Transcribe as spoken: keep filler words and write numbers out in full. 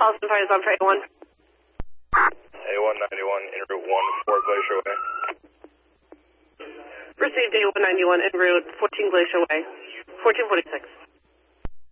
Austin Fire is on for A one. A one ninety-one en route one four Glacier Way. Received A one ninety-one en route fourteen Glacier Way. fourteen forty-six.